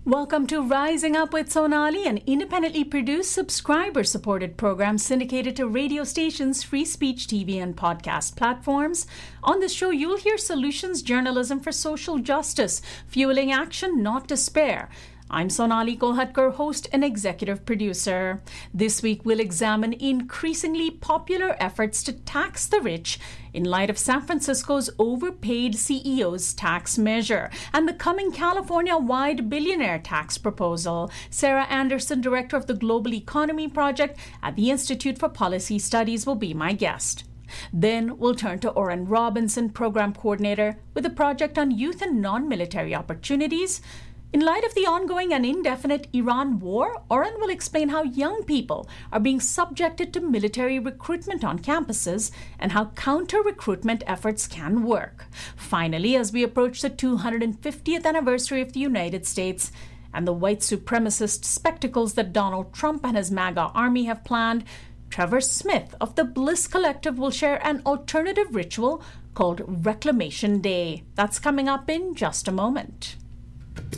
Welcome to Rising Up with Sonali, an independently produced, subscriber-supported program syndicated to radio stations, free speech TV, and podcast platforms. On this show, you'll hear solutions journalism for social justice, fueling action, not despair. I'm Sonali Kolhatkar, host and executive producer. This week, we'll examine increasingly popular efforts to tax the rich in light of San Francisco's overpaid CEO's tax measure and the coming California-wide billionaire tax proposal. Sarah Anderson, director of the Global Economy Project at the Institute for Policy Studies, will be my guest. Then we'll turn to Oren Robinson, program coordinator with a project on youth and non-military opportunities. In light of the ongoing and indefinite Iran war, Oren will explain how young people are being subjected to military recruitment on campuses and how counter-recruitment efforts can work. Finally, as we approach the 250th anniversary of the United States and the white supremacist spectacles that Donald Trump and his MAGA army have planned, Trevor Smith of the Bliss Collective will share an alternative ritual called Reclamation Day. That's coming up in just a moment.